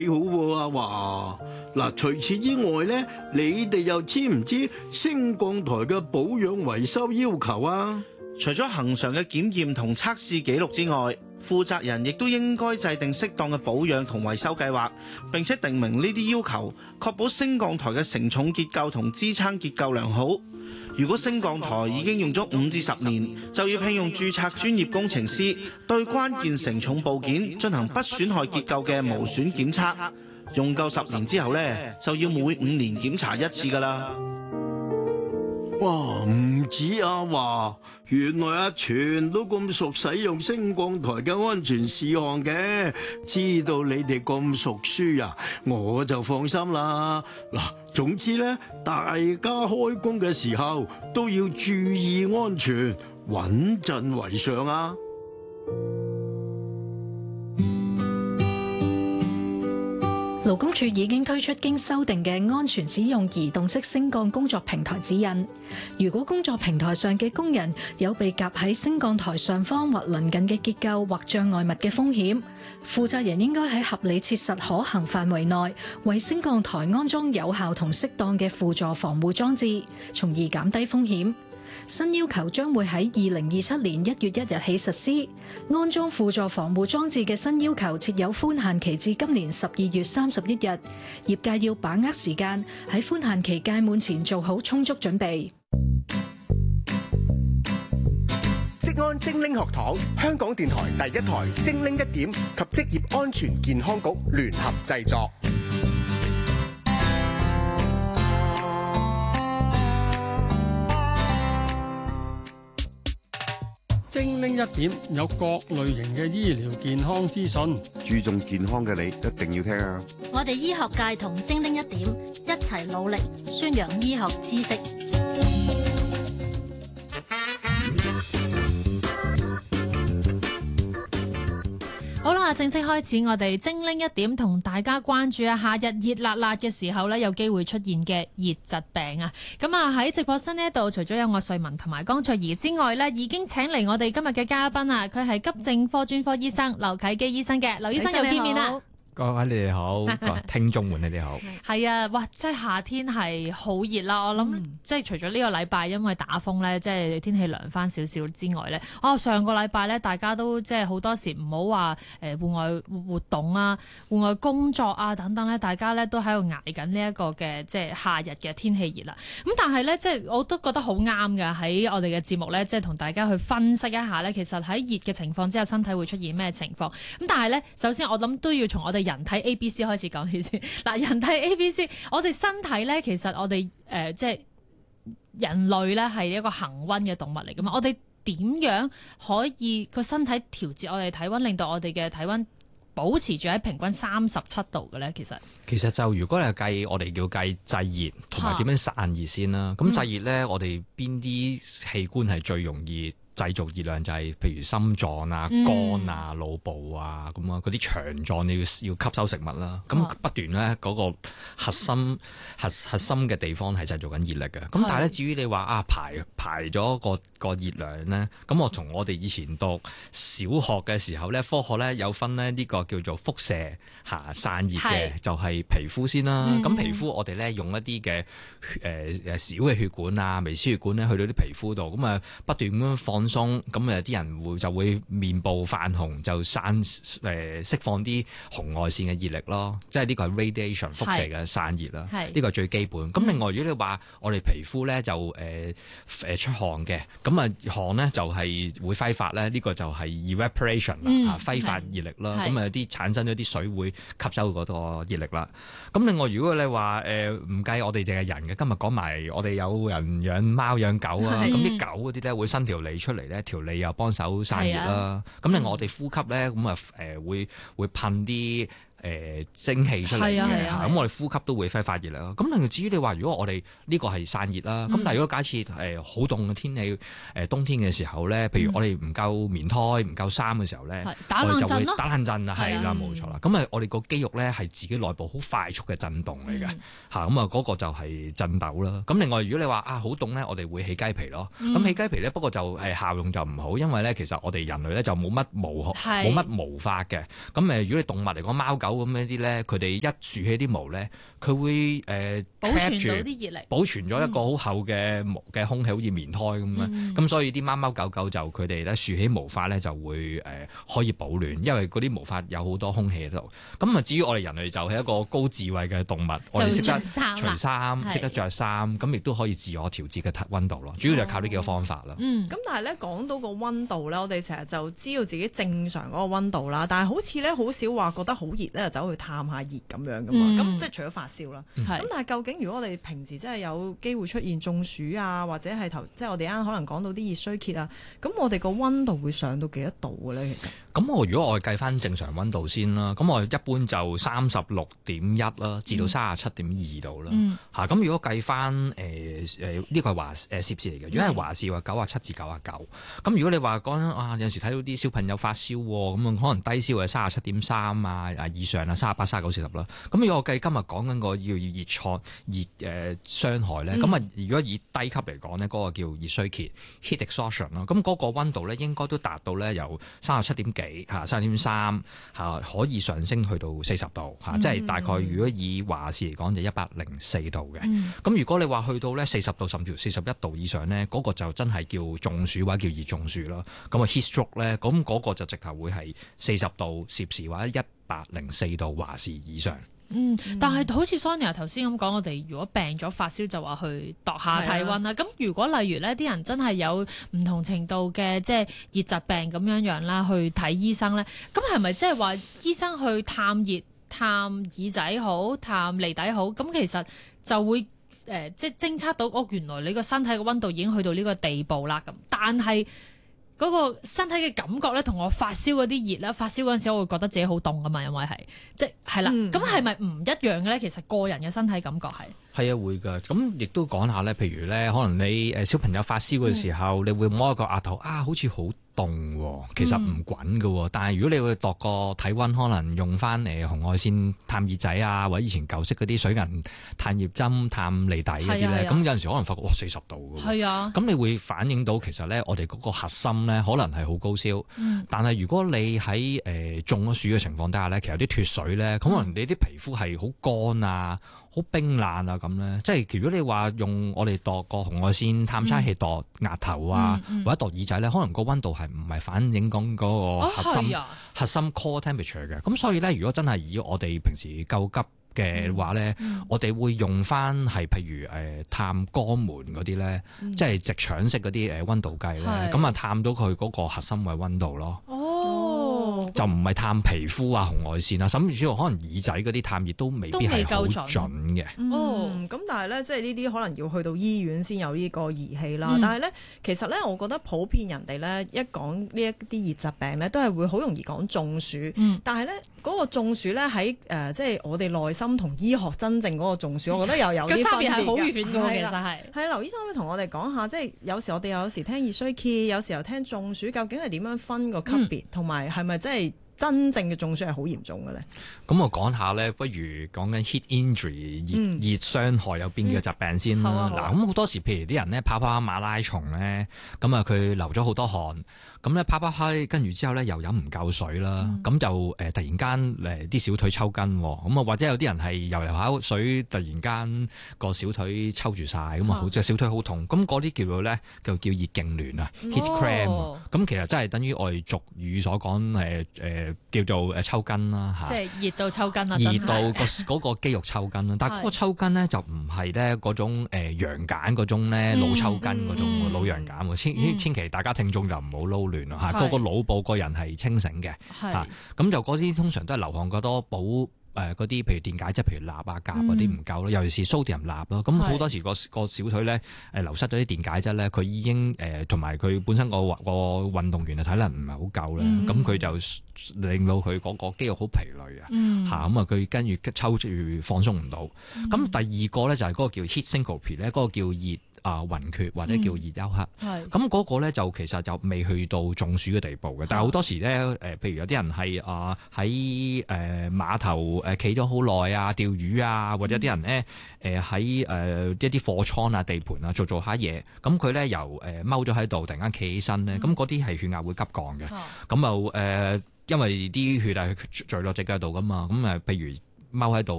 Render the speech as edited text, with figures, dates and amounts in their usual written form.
幾好喎，阿華。嗱，除此之外咧，你哋又知唔知升降台嘅保養維修要求啊？ 除咗恆常嘅檢驗同測試記錄之外，負責人亦都應該制定適當嘅保養同維修計劃，並且定明呢啲要求，確保升降台嘅承重結構同支撐結構良好。如果升降台已經用咗5至10年，就要聘用註冊專業工程師對關鍵承重部件進行不損害結構嘅無損檢測。用夠10年之後呢，就要每5年檢查一次㗎啦。 哇，唔止啊華，原來阿全都咁熟使用升降台嘅安全事項嘅，知道你哋咁熟書啊，我就放心啦。嗱，總之咧，大家開工嘅時候都要注意安全，穩陣為上啊！ 勞工處已經推出經修訂嘅安全使用移動式升降工作平台指引。如果工作平台上嘅工人有被夾喺升降台上方或鄰近嘅結構或障礙物嘅風險，負責人應該喺合理切實可行範圍內，為升降台安裝有效同適當嘅輔助防護裝置，從而減低風險。新要求將會喺2027年1月1日起實施。安裝輔助防護裝置嘅新要求設有寬限期至今年12月31日，業界要把握時間，喺寬限期屆滿前做好充足準備。 職安精靈學堂，香港電台第一台精靈一點及職業安全健康局聯合製作。 精靈一點有各類型嘅醫療健康資訊， 注重健康嘅你一定要聽啊！ 我哋醫學界同精靈一點一齊努力宣揚醫學知識。 好啦，正式開始我哋精靈一點，同大家關注下夏日熱辣辣嘅時候呢，有機會出現嘅熱疾病啊！咁啊喺直播室呢度，除咗有我瑞文同埋江翠儀之外呢，已經請嚟我哋今日嘅嘉賓啊，佢係急症科專科醫生劉啟基醫生嘅，劉醫生又見面啦。 各位你哋好，聽眾們你哋好。 係啊，哇！即係夏天係好熱啦，我諗即係除咗呢個禮拜因為打風咧，即係天氣涼翻少少之外咧，上個禮拜咧大家都即係好多時唔好話戶外活動啊、戶外工作啊等等咧，大家咧都喺度捱緊呢一個嘅即係夏日嘅天氣熱啦。咁但係咧，即係我都覺得好啱嘅，喺我哋嘅節目咧，即係同大家去分析一下咧，其實喺熱嘅情況之下，身體會出現咩情況。咁但係咧，首先我諗都要從我哋人體 ABC 開始講起先。嗱，人體 ABC， 我哋身體咧，其實我哋即係人類咧係一個恆溫嘅動物嚟噶嘛。我哋點樣可以個身體調節我哋體溫，令到我哋嘅體溫保持住喺平均37度嘅咧？其實就如果你係計我哋叫計製熱同埋點樣散熱先啦。咁製熱咧，我哋邊啲器官係最容易製造熱量？就係譬如心臟啊、肝啊、腦部啊咁啊，嗰啲腸臟你要吸收食物啦。咁不斷咧嗰個核心嘅地方係製造緊熱力嘅。咁但係咧，至於你話排咗個熱量咧，咁我從我哋以前讀小學嘅時候咧，科學咧有分咧呢個叫做輻射散熱嘅，就係皮膚先啦。咁皮膚我哋咧用一啲嘅小嘅血管啊、微絲血管咧去到啲皮膚度，咁啊不斷咁樣放鬆，咁啲人就會面部泛紅，就釋放啲紅外線嘅熱力咯。即係呢個係 radiation 輻射嘅散熱啦。呢個係最基本。咁另外如果你話我哋皮膚咧就出汗嘅，咁啊汗咧就係會揮發咧，呢個就係 evaporation 啦，揮發熱力啦。咁啊有啲產生咗啲水會吸收嗰個熱力啦。咁另外如果你話唔計我哋淨係人嘅，今日講埋我哋有人養貓養狗啊，咁啲狗嗰啲咧會伸條脷出嚟咧，條脷又幫手散熱啦。咁另外我哋呼吸咧，咁啊會噴啲蒸氣出嚟嘅，咁我哋呼吸都會揮發熱啦。咁另外至於你話如果我哋呢個係散熱啦，咁但係如果假設好凍嘅天氣，冬天嘅時候咧，譬如我哋唔夠棉胎、唔夠衫嘅時候咧，我哋就會打冷震啊，係啦，冇錯啦。咁啊，我哋個肌肉咧係自己內部好快速嘅震動嚟嘅，嚇咁啊嗰個就係震抖啦。咁另外如果你話好凍咧，我哋會起雞皮咯。咁起雞皮咧，不過就效用就唔好，因為咧其實我哋人類咧就冇乜毛髮嘅。咁如果你動物嚟講，貓狗咁樣啲咧，佢哋一豎起啲毛咧，佢會保存到 trap 啲熱力， 保存咗一個好厚嘅毛嘅空氣，好似棉胎咁樣。咁所以啲貓貓狗狗就佢哋咧豎起毛髮咧就會可以保暖，因為嗰啲毛髮有好多空氣喺度。咁啊，至於我哋人類就係一個高智慧嘅動物，我哋識得除衫，識得着衫，咁亦都可以自我調節嘅溫度咯。主要就係靠呢幾個方法啦。 咁但係咧講到個溫度咧，我哋成日就知道自己正常嗰個溫度啦，但係好似咧好少話覺得好熱咧，就走去探下熱咁樣噶嘛。咁即係除咗發燒啦。咁但係究竟如果我哋平時真係有機會出現中暑啊，或者係即係我哋啱可能講到啲熱衰竭啊，咁我哋個溫度會上到幾多度嘅咧？其實咁如果我計翻正常溫度先啦，咁我一般就36.1啦，至到37.2度啦。咁如果計翻呢個係攝氏嚟嘅，如果係華氏話97至99。咁如果你話講有時睇到啲小朋友發燒咁可能低燒係37.3啊以上啊38、39、40啦。咁如果我計今日講緊個要熱傷害咧，咁如果以低級嚟講呢，嗰個叫熱衰竭 heat exhaustion 啦。咁嗰個溫度咧應該都達到咧由37點幾30.3可以上升去到40度即係大概如果以華氏嚟講就104度嘅。咁如果你話去到咧40度甚至41度以上咧，嗰個就真係叫中暑或者叫熱中暑啦。咁heat stroke 咧，咁嗰個就直頭會係40度攝氏或者104度華氏以上。 但係好似 Sonia 頭先咁講，我哋如果病咗發燒就話去度下體溫啦。咁如果例如呢啲人真係有唔同程度嘅即係熱疾病咁樣啦，去睇醫生咧，咁係咪即係話醫生去探熱、探耳仔好、探脷底好，咁其實就會即係偵測到原來你個身體嘅溫度已經去到呢個地步啦。咁但係嗰個身體嘅感覺咧，同我發燒嗰啲熱咧，發燒嗰陣時我會覺得自己好凍㗎嘛，因為係啦，咁係咪唔一樣嘅咧？其實個人嘅身體感覺係啊，會㗎。咁亦都講下咧，譬如咧，可能你小朋友發燒嘅時候，你會摸一個額頭好似好凍喎，其實唔滾㗎喎。但係如果你會度個體溫，可能用翻紅外線探熱仔啊，或者以前舊式嗰啲水銀探熱針探脷底嗰啲咧，咁有陣時可能發覺40度㗎喎。係啊，咁你會反映到其實咧，我哋嗰個核心咧可能係好高燒。但係如果你喺中咗暑嘅情況底下咧，其實有啲脫水咧，可能你啲皮膚係好乾啊、好冰冷啊咁咧。即係如果你話用我哋度個紅外線探測器度額頭啊，或者度耳仔咧，可能個溫度係唔係反映講嗰個核心 core temperature 嘅。咁所以咧，如果真係以我哋平時救急嘅話咧，我哋會用翻係譬如探肛門嗰啲咧，即係直腸式嗰啲溫度計咧，咁啊探到佢嗰個核心嘅溫度咯。就唔係探皮膚啊、紅外線啊，甚至乎可能耳仔嗰啲探熱都未必係好準嘅。 咁但係咧，即係呢啲可能要去到醫院先有呢個儀器啦。但係咧，其實咧，我覺得普遍人哋咧一講呢一啲熱疾病咧，都係會好容易講中暑。但係咧，嗰個中暑咧喺即係我哋內心同醫學真正嗰個中暑，我覺得又有啲分別。差別係好遠㗎，其實係。劉醫生可以同我哋講下，即係有時我哋有時聽熱衰竭，有時候聽中暑，究竟係點樣分個級別，同埋係咪即係真正嘅中暑係好嚴重嘅咧？ 咁我講下咧，不如講緊 heat injury 熱傷害有邊嘅疾病先啦。嗱，咁好多時譬如啲人咧跑跑下馬拉松咧，咁啊佢流咗好多汗，咁咧跑跑下跟住之後咧又飲唔夠水啦，咁就突然間啲小腿抽筋，咁啊或者有啲人係游下水，突然間個小腿抽住晒，咁啊好隻小腿好痛，咁嗰啲叫做咧叫熱痙攣啊 heat cramp，咁其實真係等於我哋俗語所講叫做抽筋啦嚇，即係熱到抽筋啦， 熱到嗰個肌肉抽筋啦。但係嗰個抽筋咧就唔係咧嗰種羊癇嗰種咧腦抽筋嗰種腦羊癇喎，千祈大家聽眾就唔好撈亂咯嚇。個腦部個人係清醒嘅嚇，咁就嗰啲通常都係流汗過多補。嗰啲譬如電解質，譬如鈉啊、鉀嗰啲唔夠咯，尤其是蘇迪鈉咯。咁好多時個小腿咧流失咗啲電解質咧，佢已經同埋佢本身個運動員嘅體能唔係好夠咧，咁佢就令到佢嗰個肌肉好疲累啊嚇，咁啊佢跟住抽住放鬆唔到。咁第二個咧就係嗰個叫 heat syncope 咧，嗰個叫熱暈厥或者叫熱休克，咁嗰個咧就其實就未去到中暑嘅地步嘅，但係好多時咧譬如有啲人係喺碼頭企咗好耐啊，釣魚啊，或者啲人咧喺一啲貨倉啊、地盤啊做下嘢，咁佢咧由踎咗喺度突然間企起身咧，咁嗰啲係血壓會急降嘅，咁就因為啲血係聚落隻腳度噶嘛，咁譬如踎喺度。